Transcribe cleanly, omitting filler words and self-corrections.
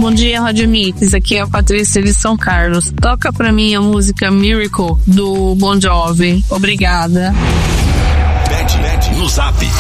Bom dia, Rádio Mix. Aqui é a Patrícia de São Carlos. Toca pra mim a música Miracle, do Bon Jovi. Obrigada. Pede no Zap